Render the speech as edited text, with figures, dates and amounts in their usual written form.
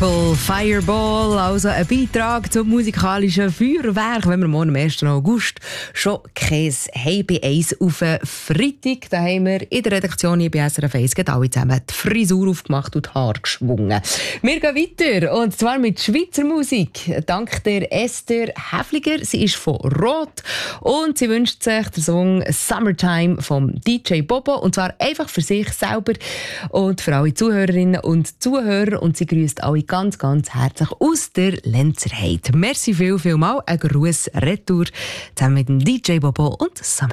Purple Fireball, also ein Beitrag zum musikalischen Feuerwerk, wenn wir morgen am 1. August schon kein «Hey bei 1» auf Freitag. Da haben wir in der Redaktion hier bei SRF 1 alle zusammen die Frisur aufgemacht und die Haare geschwungen. Wir gehen weiter, und zwar mit Schweizer Musik. Dank der Esther Häfliger. Sie ist von Rot und sie wünscht sich den Song «Summertime» vom DJ Bobo, und zwar einfach für sich selber und für alle Zuhörerinnen und Zuhörer, und sie grüßt alle ganz, ganz herzlich aus der Lenzerheide. Merci viel mal. Ein Gruß retour zusammen mit dem DJ Bobo und Summer.